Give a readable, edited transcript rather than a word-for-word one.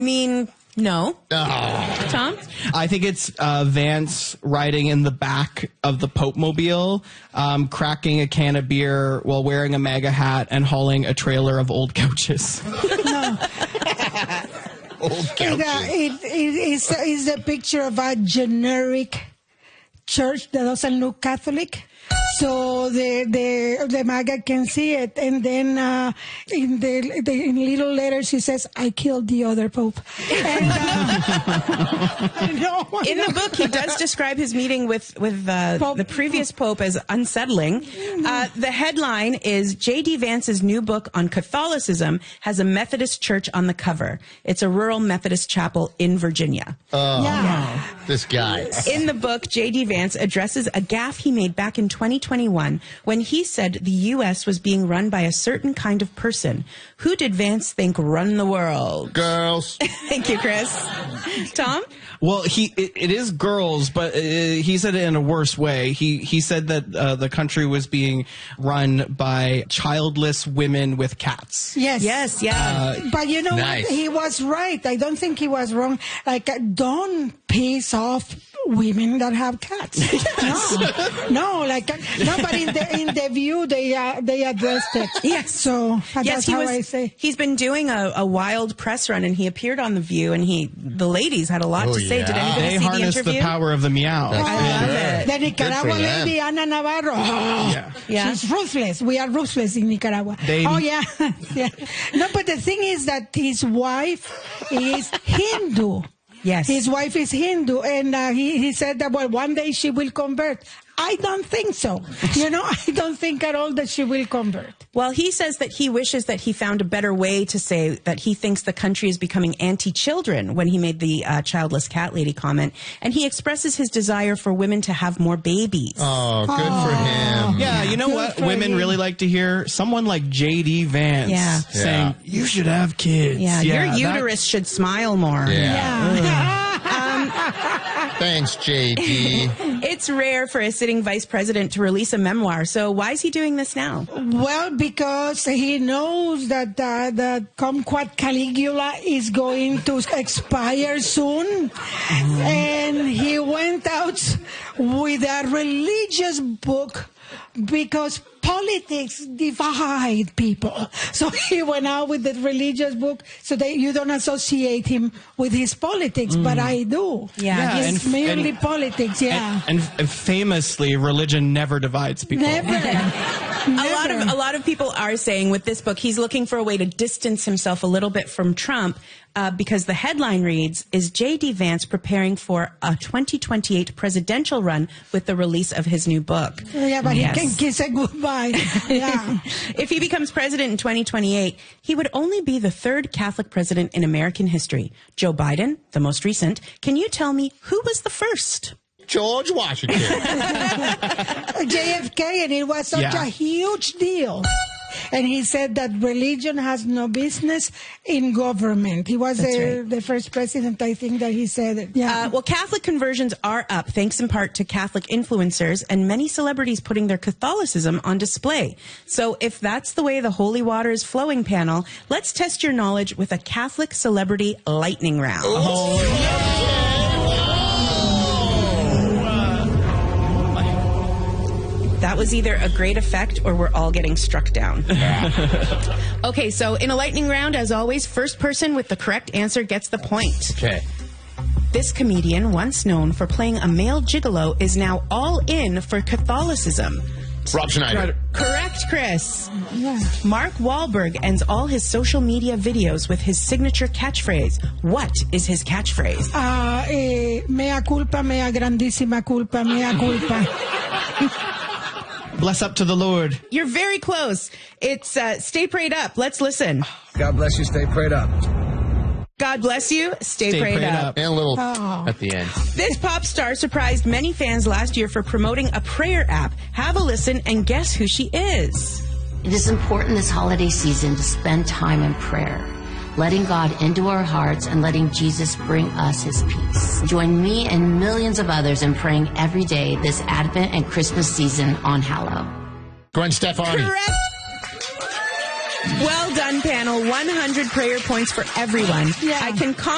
mean, no. Oh. Tom? I think it's Vance riding in the back of the Pope Mobile, cracking a can of beer while wearing a MAGA hat and hauling a trailer of old couches. No. Old couches. It's a picture of a generic church that doesn't look Catholic. So the MAGA can see it, and then in little letters he says, "I killed the other pope." And, In the book, he does describe his meeting with the previous pope as unsettling. The headline is J.D. Vance's new book on Catholicism has a Methodist church on the cover. It's a rural Methodist chapel in Virginia. Oh, yeah. This guy. In the book, J.D. Vance addresses a gaffe he made back in 2021 when he said the U.S. was being run by a certain kind of person. Who did Vance think run the world? Girls. Thank you, Chris. Tom? Well, it is girls, but he said it in a worse way. He said that the country was being run by childless women with cats. Yes. Yes, yeah. But you know Nice. what? He was right. I don't think he was wrong. Like, don't piss off women that have cats. No, but in the View they addressed it. Yes. So that's how I say. He's been doing a wild press run, and he appeared on The View, and the ladies had a lot to say. Did yeah. anybody They see the harness interview? the power of the meow. I love it. The Nicaragua Good for them. lady, Ana Navarro. Oh, Yeah. She's ruthless. We are ruthless in Nicaragua. Oh, yeah. Yeah. No, but the thing is that his wife is Hindu. Yes. His wife is Hindu, and he said that, well, one day she will convert. I don't think so. I don't think at all that she will convert. Well, he says that he wishes that he found a better way to say that he thinks the country is becoming anti-children when he made the childless cat lady comment. And he expresses his desire for women to have more babies. Oh, good for him. Yeah, you know Good what for women him. really like to hear? Someone like J.D. Vance saying, you should have kids. Yeah, your that- uterus should smile more. Yeah. Thanks, J.D. It's rare for a sitting vice president to release a memoir. So why is he doing this now? Well, because he knows that the Kumquat Caligula is going to expire soon. And he went out with a religious book because politics divide people. So he went out with the religious book so that you don't associate him with his politics, but I do. Yeah, It's and- merely and- politics, yeah. And famously, religion never divides people. Never. A lot of people are saying with this book, he's looking for a way to distance himself a little bit from Trump because the headline reads, is J.D. Vance preparing for a 2028 presidential run with the release of his new book? Yeah, but Yes. he can kiss it goodbye. Yeah. If he becomes president in 2028, he would only be the third Catholic president in American history. Joe Biden, the most recent. Can you tell me who was the first? George Washington. JFK, and it was such a huge deal. And he said that religion has no business in government. He was the first president, I think, that he said it. Yeah. Well, Catholic conversions are up, thanks in part to Catholic influencers and many celebrities putting their Catholicism on display. So if that's the way the holy water is flowing, panel, let's test your knowledge with a Catholic celebrity lightning round. That was either a great effect or we're all getting struck down. Okay, so in a lightning round, as always, first person with the correct answer gets the point. Okay. This comedian, once known for playing a male gigolo, is now all in for Catholicism. Rob Schneider. Correct, Chris. Yeah. Mark Wahlberg ends all his social media videos with his signature catchphrase. What is his catchphrase? Mea culpa, mea grandísima culpa, mea culpa. Bless up to the Lord. You're very close. It's stay prayed up. Let's listen. God bless you. Stay prayed up. God bless you. Stay prayed up. And a little at the end. This pop star surprised many fans last year for promoting a prayer app. Have a listen and guess who she is. It is important this holiday season to spend time in prayer, letting God into our hearts and letting Jesus bring us his peace. Join me and millions of others in praying every day this Advent and Christmas season on Hallow. Gwen Stefani. Correct. Well done, panel. 100 prayer points for everyone. Yeah. I can